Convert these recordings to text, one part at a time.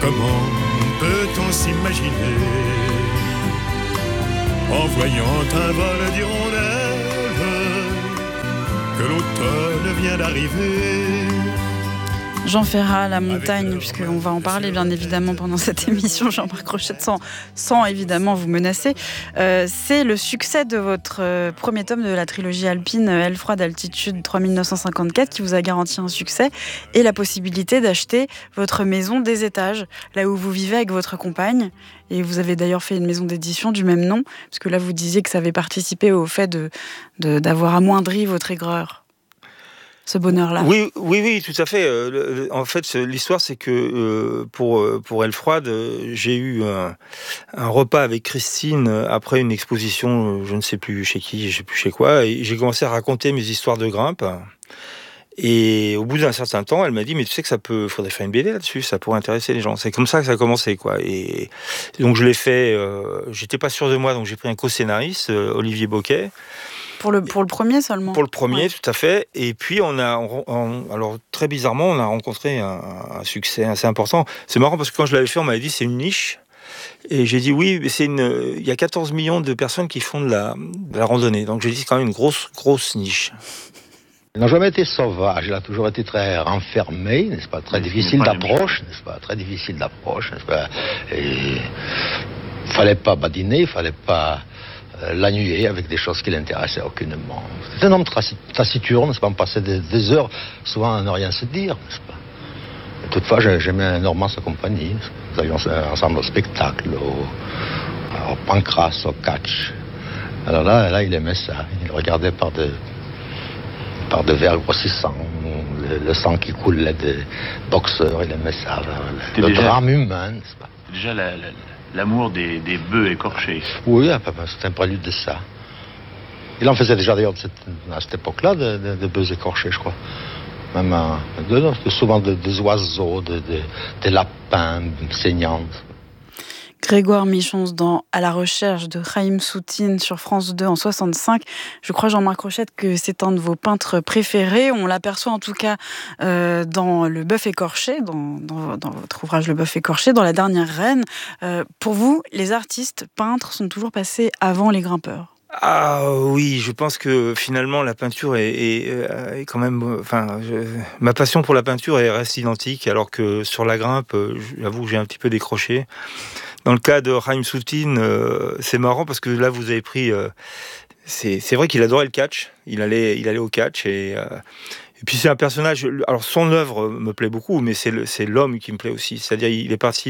Comment peut-on s'imaginer, en voyant un vol d'hirondelles, que l'automne vient d'arriver? Jean Ferrat, La montagne, puisqu'on va en parler bien évidemment pendant cette émission, Jean-Marc Rochette, sans évidemment vous menacer. C'est le succès de votre premier tome de la trilogie alpine Aile froide altitude 3954 qui vous a garanti un succès et la possibilité d'acheter votre maison des étages, là où vous vivez avec votre compagne. Et vous avez d'ailleurs fait une maison d'édition du même nom, parce que là vous disiez que ça avait participé au fait d'avoir amoindri votre aigreur. Ce bonheur-là. Oui, tout à fait. En fait, l'histoire, c'est que pour Aile froide, j'ai eu un repas avec Christine après une exposition, je ne sais plus chez qui, je ne sais plus chez quoi, et j'ai commencé à raconter mes histoires de grimpe. Et au bout d'un certain temps, elle m'a dit, mais tu sais que faudrait faire une BD là-dessus, ça pourrait intéresser les gens. C'est comme ça que ça a commencé, quoi. Et donc je l'ai fait. J'étais pas sûr de moi, donc j'ai pris un co-scénariste, Olivier Boquet. Pour le premier seulement. Pour le premier, ouais. Tout à fait. Et puis alors très bizarrement, on a rencontré un succès assez important. C'est marrant parce que quand je l'avais fait, on m'avait dit c'est une niche. Et j'ai dit oui, mais il y a 14 millions de personnes qui font de la randonnée. Donc j'ai dit c'est quand même une grosse niche. Il n'a jamais été sauvage, il a toujours été très renfermé, n'est-ce pas, très difficile d'approche, n'est-ce pas, n'est-ce pas. Et il fallait pas badiner, il fallait pas l'ennuyer avec des choses qui l'intéressaient aucunement. C'est un homme taciturne, n'est-ce pas, on passait des heures souvent à ne rien se dire, n'est-ce pas. Et toutefois, j'aimais énormément sa compagnie. Nous allions ensemble au spectacle, au pancras, au catch. Alors là, il aimait ça. Il regardait par de verres grossissants, le sang qui coulait des boxeurs, il aimait ça. Le drame humain, n'est-ce pas. Déjà l'amour des bœufs écorchés. Oui, c'est un prélude de ça. Il en faisait déjà d'ailleurs à cette époque-là, de bœufs écorchés, je crois. Même souvent des oiseaux, des lapins saignants. Grégoire Michons dans À la recherche de Chaim Soutine sur France 2 en 65. Je crois, Jean-Marc Rochette, que c'est un de vos peintres préférés. On l'aperçoit en tout cas dans Le Bœuf écorché, dans votre ouvrage Le Bœuf écorché, dans La dernière reine. Pour vous, les artistes peintres sont toujours passés avant les grimpeurs? Ah oui, je pense que finalement la peinture est quand même... ma passion pour la peinture reste identique, alors que sur la grimpe, j'avoue que j'ai un petit peu décroché. Dans le cas de Chaim Soutine, c'est marrant parce que là vous avez pris... c'est vrai qu'il adorait le catch, il allait au catch et puis c'est un personnage... Alors son œuvre me plaît beaucoup, mais c'est l'homme qui me plaît aussi. C'est-à-dire il est parti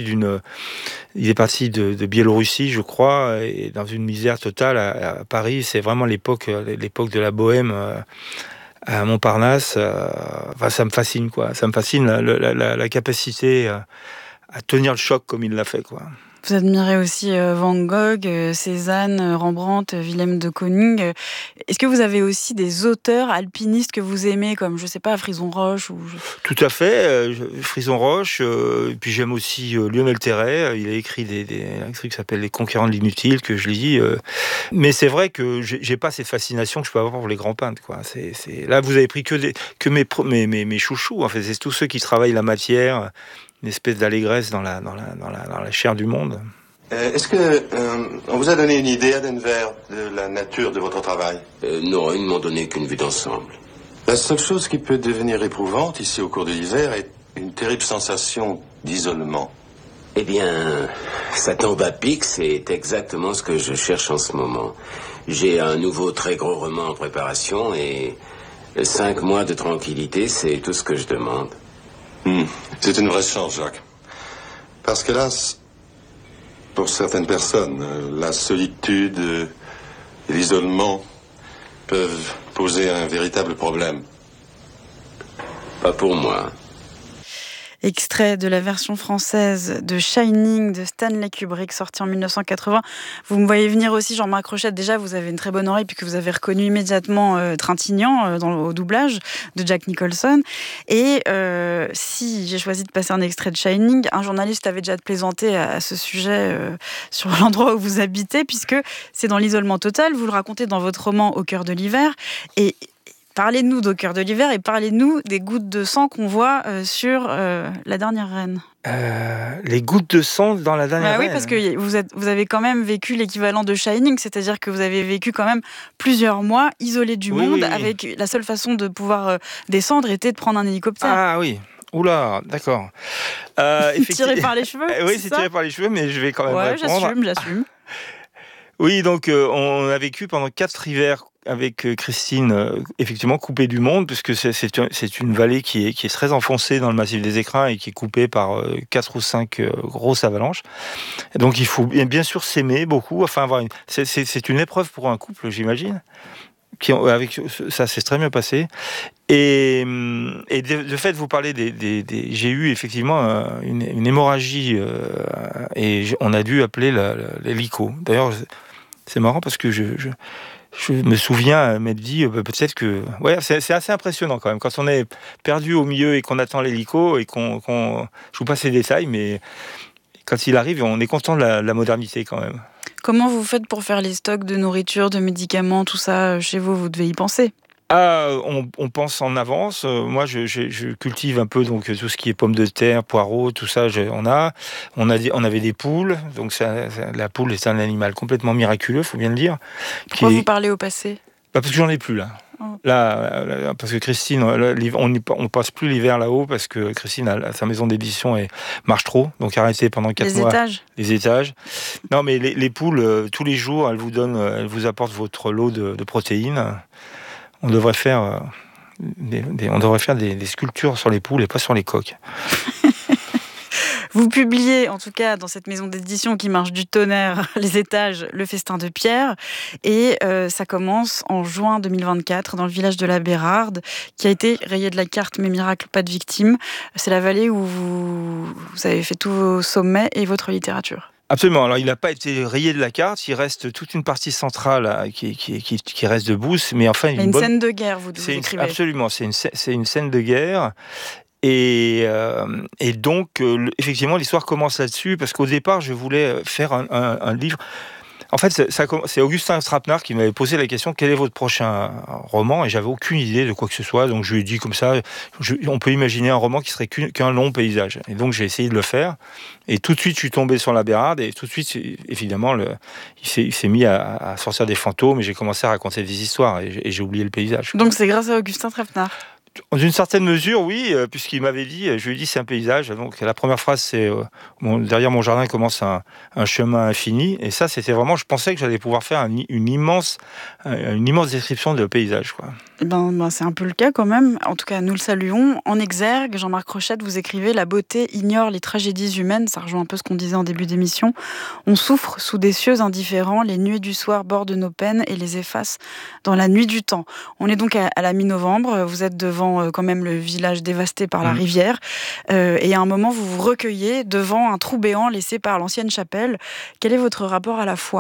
de Biélorussie, je crois, et dans une misère totale à Paris. C'est vraiment l'époque de la bohème à Montparnasse. Ça me fascine, quoi. Ça me fascine la capacité à tenir le choc comme il l'a fait, quoi. Vous admirez aussi Van Gogh, Cézanne, Rembrandt, Willem de Kooning. Est-ce que vous avez aussi des auteurs alpinistes que vous aimez, comme, je sais pas, Frison Roche Tout à fait, Frison Roche. Et puis j'aime aussi Lionel Terray. Il a écrit un truc qui s'appelle Les Conquérants de l'inutile, que je lis. Mais c'est vrai que j'ai pas cette fascination que je peux avoir pour les grands peintres, quoi. Là, vous avez pris que mes chouchous. En fait, c'est tous ceux qui travaillent la matière. Une espèce d'allégresse dans la chair du monde. Est-ce que on vous a donné une idée à Denver de la nature de votre travail? Non, ils ne m'ont donné qu'une vue d'ensemble. La seule chose qui peut devenir éprouvante ici au cours de l'hiver est une terrible sensation d'isolement. Eh bien, ça tombe à pic, c'est exactement ce que je cherche en ce moment. J'ai un nouveau très gros roman en préparation et 5 mois de tranquillité, c'est tout ce que je demande. C'est une vraie chance, Jacques. Parce que là, pour certaines personnes, la solitude et l'isolement peuvent poser un véritable problème. Pas pour moi. Extrait de la version française de Shining de Stanley Kubrick, sorti en 1980. Vous me voyez venir aussi, Jean-Marc Rochette. Déjà, vous avez une très bonne oreille, puisque vous avez reconnu immédiatement Trintignant au doublage de Jack Nicholson. Et si j'ai choisi de passer un extrait de Shining, un journaliste avait déjà plaisanté à ce sujet sur l'endroit où vous habitez, puisque c'est dans l'isolement total. Vous le racontez dans votre roman Au cœur de l'hiver. Et Parlez-nous d'Au cœur de l'hiver et parlez-nous des gouttes de sang qu'on voit sur La dernière reine. Les gouttes de sang dans La dernière reine. Oui, parce que vous avez quand même vécu l'équivalent de Shining, c'est-à-dire que vous avez vécu quand même plusieurs mois isolés du monde, avec la seule façon de pouvoir descendre était de prendre un hélicoptère. Ah oui. Oula, d'accord. Tiré par les cheveux. Oui, c'est tiré par les cheveux, mais je vais quand même répondre. J'assume. Oui, donc on a vécu pendant 4 hivers avec Christine, effectivement coupée du monde, puisque c'est une vallée qui est très enfoncée dans le massif des Écrins et qui est coupée par 4 ou 5 grosses avalanches. Et donc il faut bien sûr s'aimer beaucoup. Enfin, c'est une épreuve pour un couple, j'imagine. Avec ça s'est très bien passé. Et de fait, vous parlez j'ai eu effectivement une hémorragie et on a dû appeler l'hélico. D'ailleurs, c'est marrant parce que je me souviens m'être dit peut-être que c'est assez impressionnant quand même quand on est perdu au milieu et qu'on attend l'hélico et qu'on je vous passe les détails, mais quand il arrive, on est content de la modernité quand même. Comment vous faites pour faire les stocks de nourriture, de médicaments, tout ça chez vous? Vous devez y penser. On pense en avance. Moi, je cultive un peu donc tout ce qui est pommes de terre, poireaux, tout ça. On avait des poules. Donc la poule est un animal complètement miraculeux, faut bien le dire. Pourquoi vous parlez au passé? Parce que j'en ai plus là. Là, parce que Christine, on passe plus l'hiver là-haut parce que Christine, sa maison d'édition marche trop, donc arrêtée pendant 4 mois. Les étages. Non, mais les poules, tous les jours, elles vous apportent votre lot de protéines. On devrait faire des sculptures sur les poules et pas sur les coqs. Vous publiez, en tout cas, dans cette maison d'édition qui marche du tonnerre, Les étages, Le festin de Pierre. Et ça commence en juin 2024 dans le village de la Bérarde, qui a été rayé de la carte, mais miracle, pas de victimes. C'est la vallée où vous avez fait tous vos sommets et votre littérature. Absolument. Alors, il n'a pas été rayé de la carte. Il reste toute une partie centrale qui reste debout. Mais enfin, une scène de guerre, vous écrivez. Absolument. C'est une scène de guerre. Et donc, effectivement, l'histoire commence là-dessus, parce qu'au départ, je voulais faire un livre. En fait, c'est Augustin Strappner qui m'avait posé la question, quel est votre prochain roman? Et j'avais aucune idée de quoi que ce soit, donc je lui ai dit comme ça, on peut imaginer un roman qui serait qu'un long paysage. Et donc j'ai essayé de le faire, et tout de suite je suis tombé sur la Bérarde, et tout de suite, évidemment, il s'est mis à sortir des fantômes, et j'ai commencé à raconter des histoires, et j'ai oublié le paysage. Donc c'est grâce à Augustin Strappner? Dans une certaine mesure, oui, puisqu'il m'avait dit, je lui ai dit c'est un paysage. Donc la première phrase c'est derrière mon jardin commence un chemin infini. Et ça, c'était vraiment, je pensais que j'allais pouvoir faire une immense description de paysage, quoi. C'est un peu le cas quand même. En tout cas, nous le saluons. En exergue, Jean-Marc Rochette, vous écrivez « La beauté ignore les tragédies humaines ». Ça rejoint un peu ce qu'on disait en début d'émission. On souffre sous des cieux indifférents. Les nuées du soir bordent nos peines et les effacent dans la nuit du temps. On est donc à la mi-novembre. Vous êtes devant quand même le village dévasté par la rivière. Et à un moment, vous vous recueillez devant un trou béant laissé par l'ancienne chapelle. Quel est votre rapport à la foi ?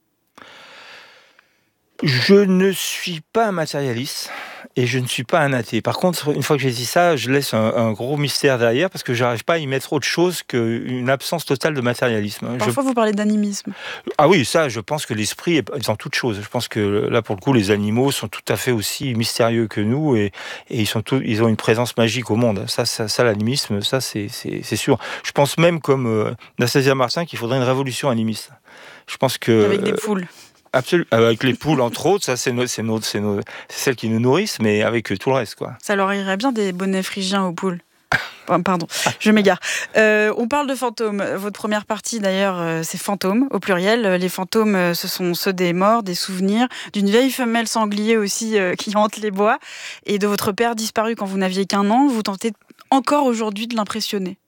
Je ne suis pas un matérialiste et je ne suis pas un athée. Par contre, une fois que j'ai dit ça, je laisse un gros mystère derrière parce que je n'arrive pas à y mettre autre chose qu'une absence totale de matérialisme. Parfois, vous parlez d'animisme. Ah oui, ça, je pense que l'esprit est dans toute chose. Je pense que là, pour le coup, les animaux sont tout à fait aussi mystérieux que nous et ils ont une présence magique au monde. Ça l'animisme, ça, c'est sûr. Je pense même, comme Nastasia Martin, qu'il faudrait une révolution animiste. Je pense que... Avec des poules. Absolument. Avec les poules, entre autres, ça c'est celles qui nous nourrissent, mais avec tout le reste, quoi. Ça leur irait bien des bonnets phrygiens aux poules. Pardon, je m'égare. On parle de fantômes. Votre première partie, d'ailleurs, c'est fantômes, au pluriel. Les fantômes, ce sont ceux des morts, des souvenirs, d'une vieille femelle sanglier aussi qui hante les bois, et de votre père disparu quand vous n'aviez qu'1 an. Vous tentez encore aujourd'hui de l'impressionner.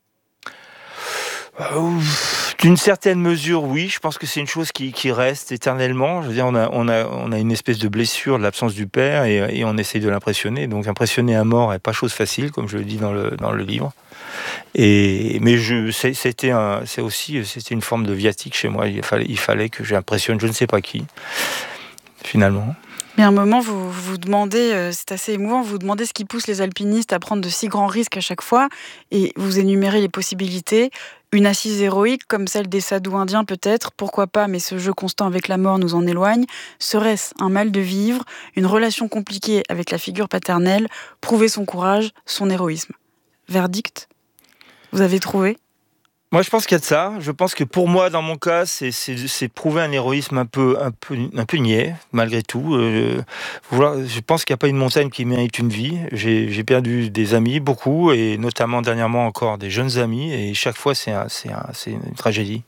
D'une certaine mesure, oui. Je pense que c'est une chose qui reste éternellement. Je veux dire, on a une espèce de blessure de l'absence du père et on essaye de l'impressionner. Donc, impressionner un mort n'est pas chose facile, comme je le dis dans le livre. Mais c'était une forme de viatique chez moi. Il fallait que j'impressionne je ne sais pas qui, finalement. Mais à un moment, vous vous demandez, c'est assez émouvant, vous vous demandez ce qui pousse les alpinistes à prendre de si grands risques à chaque fois, et vous énumérez les possibilités. Une assise héroïque, comme celle des sadhus indiens peut-être, pourquoi pas, mais ce jeu constant avec la mort nous en éloigne. Serait-ce un mal de vivre, une relation compliquée avec la figure paternelle, prouver son courage, son héroïsme? Verdict? Vous avez trouvé? Moi, je pense qu'il y a de ça. Je pense que pour moi, dans mon cas, c'est prouver un héroïsme un peu niais, malgré tout. Je pense qu'il n'y a pas une montagne qui mérite une vie. J'ai perdu des amis, beaucoup, et notamment dernièrement encore des jeunes amis, et chaque fois, c'est une tragédie.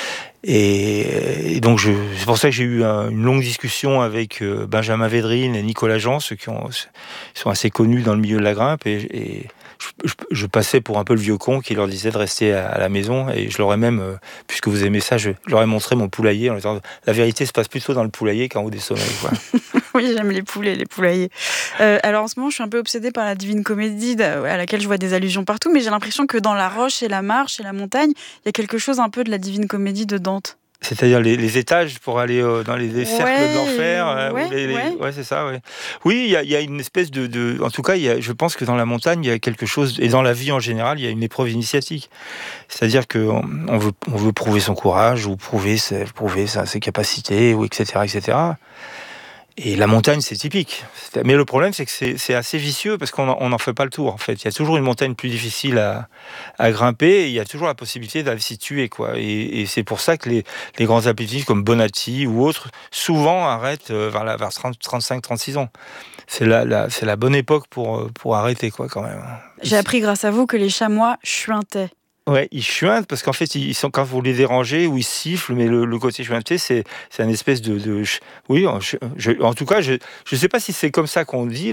Et donc, c'est pour ça que j'ai eu une longue discussion avec Benjamin Védrine et Nicolas Jean, ceux qui sont assez connus dans le milieu de la grimpe, et je passais pour un peu le vieux con qui leur disait de rester à la maison, et je leur ai même, puisque vous aimez ça, je leur ai montré mon poulailler en leur disant la vérité se passe plutôt dans le poulailler qu'en haut des sommets, quoi. Oui, j'aime les poulets, les poulaillers. Alors en ce moment, je suis un peu obsédée par la Divine Comédie, à laquelle je vois des allusions partout, mais j'ai l'impression que dans la roche et la marche et la montagne, il y a quelque chose un peu de la Divine Comédie de Dante. C'est-à-dire les étages pour aller dans les cercles de l'enfer. Ouais. C'est ça, ouais. Oui, il y a une espèce de... En tout cas, je pense que dans la montagne, il y a quelque chose... Et dans la vie en général, il y a une épreuve initiatique. C'est-à-dire qu'on veut prouver son courage, ou prouver ses capacités, ou etc., etc. Et la montagne, c'est typique. Mais le problème, c'est que c'est assez vicieux, parce qu'on n'en fait pas le tour, en fait. Il y a toujours une montagne plus difficile à grimper, et il y a toujours la possibilité d'aller s'y tuer, quoi. Et c'est pour ça que les grands alpinistes comme Bonatti ou autres, souvent arrêtent vers 35-36 ans. C'est la bonne époque pour arrêter, quoi, quand même. J'ai appris grâce à vous que les chamois chuintaient. Ouais, ils chuintent parce qu'en fait, ils sont, quand vous les dérangez, ou ils sifflent, mais le côté chuinté, c'est une espèce de oui, en tout cas, je sais pas si c'est comme ça qu'on dit,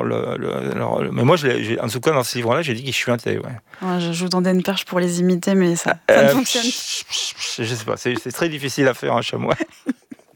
mais moi, en tout cas, dans ce livre-là, j'ai dit qu'ils chuintaient, ouais. Ouais, je vous tendais une perche pour les imiter, mais ça ne fonctionne. Je sais pas, c'est très difficile à faire, un chamois.